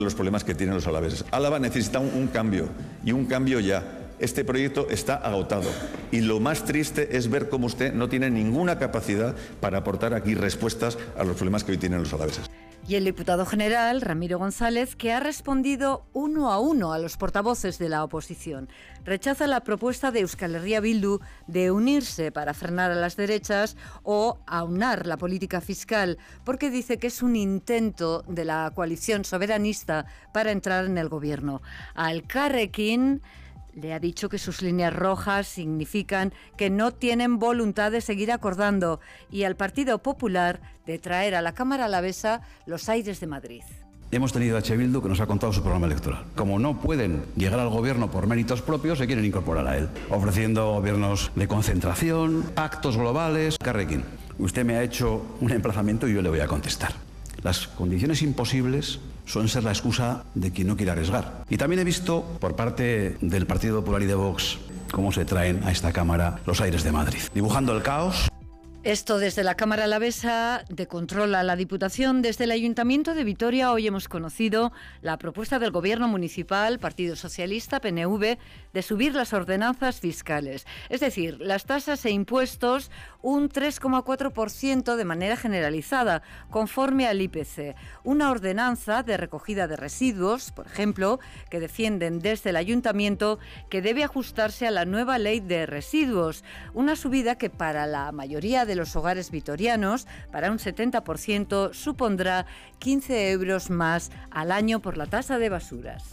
los problemas que tienen los alaveses. Álava necesita un cambio, y un cambio ya. Este proyecto está agotado y lo más triste es ver cómo usted no tiene ninguna capacidad para aportar aquí respuestas a los problemas que hoy tienen los alaveses. Y el diputado general, Ramiro González, que ha respondido 1 a 1 a los portavoces de la oposición. Rechaza la propuesta de Euskal Herria Bildu de unirse para frenar a las derechas o aunar la política fiscal, porque dice que es un intento de la coalición soberanista para entrar en el gobierno. A Elkarrekin le ha dicho que sus líneas rojas significan que no tienen voluntad de seguir acordando, y al Partido Popular de traer a la Cámara alavesa los aires de Madrid. Hemos tenido a H. Bildu que nos ha contado su programa electoral. Como no pueden llegar al gobierno por méritos propios, se quieren incorporar a él, ofreciendo gobiernos de concentración, pactos globales. Elkarrekin, usted me ha hecho un emplazamiento y yo le voy a contestar. Las condiciones imposibles suelen ser la excusa de quien no quiere arriesgar. Y también he visto por parte del Partido Popular y de Vox cómo se traen a esta Cámara los aires de Madrid, dibujando el caos. Esto desde la Cámara alavesa de control a la Diputación. Desde el Ayuntamiento de Vitoria hoy hemos conocido la propuesta del Gobierno municipal, Partido Socialista, PNV, de subir las ordenanzas fiscales. Es decir, las tasas e impuestos un 3,4% de manera generalizada, conforme al IPC. Una ordenanza de recogida de residuos, por ejemplo, que defienden desde el Ayuntamiento, que debe ajustarse a la nueva ley de residuos. Una subida que para la mayoría de los hogares vitorianos, para un 70%, supondrá 15 euros más al año por la tasa de basuras.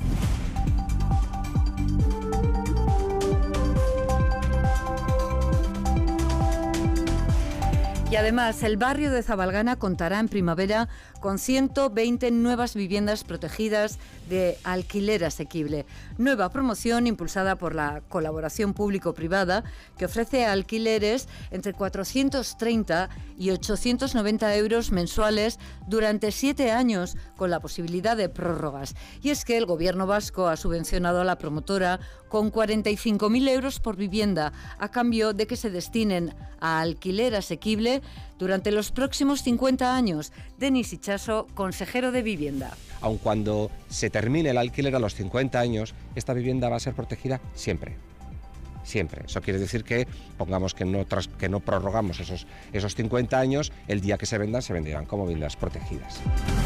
Y además, el barrio de Zabalgana contará en primavera con 120 nuevas viviendas protegidas de alquiler asequible. Nueva promoción impulsada por la colaboración público-privada que ofrece alquileres entre 430 y 890 euros mensuales durante 7 años, con la posibilidad de prórrogas. Y es que el Gobierno vasco ha subvencionado a la promotora con 45.000 euros por vivienda, a cambio de que se destinen a alquiler asequible durante los próximos 50 años. Denis Itxaso, consejero de Vivienda. Aun cuando se termine el alquiler a los 50 años, esta vivienda va a ser protegida siempre. Siempre. Eso quiere decir que, pongamos que no prorrogamos esos 50 años, el día que se vendan, se venderán como viviendas protegidas.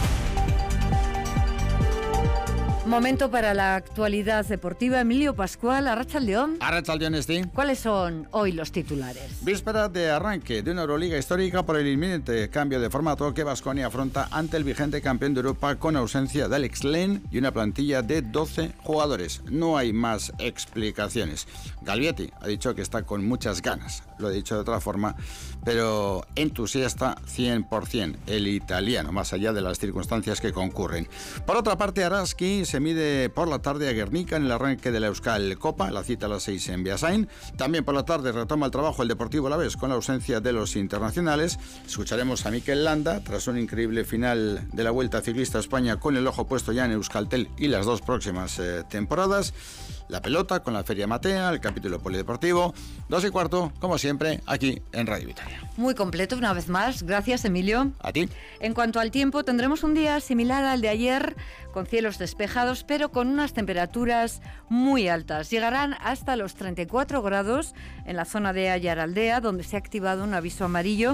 Momento para la actualidad deportiva. Emilio Pascual, Arratsaldeon. Arratsaldeon, Esti. ¿Cuáles son hoy los titulares? Víspera de arranque de una Euroliga histórica por el inminente cambio de formato que Baskonia afronta ante el vigente campeón de Europa, con ausencia de Alex Len y una plantilla de 12 jugadores. No hay más explicaciones. Galvietti ha dicho que está con muchas ganas, lo he dicho de otra forma, pero entusiasta 100% el italiano, más allá de las circunstancias que concurren. Por otra parte, Araski se mide por la tarde a Guernica en el arranque de la Euskal Copa, la cita a las 6 en Beasain. También por la tarde retoma el trabajo el Deportivo Alavés con la ausencia de los internacionales. Escucharemos a Mikel Landa tras un increíble final de la Vuelta Ciclista a España, con el ojo puesto ya en Euskaltel y las 2 próximas temporadas. La pelota con la Feria Matea, el capítulo polideportivo, 2:15, como siempre, aquí en Radio Vitoria. Muy completo una vez más. Gracias, Emilio. A ti. En cuanto al tiempo, tendremos un día similar al de ayer, con cielos despejados, pero con unas temperaturas muy altas. Llegarán hasta los 34 grados en la zona de Ayaraldea, donde se ha activado un aviso amarillo